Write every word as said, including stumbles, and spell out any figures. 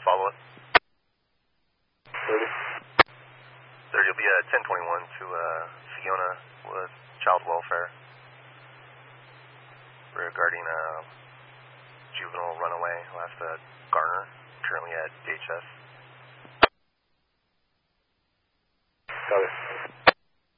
follow it. thirty. There, you'll be at ten twenty-one to uh, Fiona with child welfare regarding a juvenile runaway last at Garner, currently at D H S.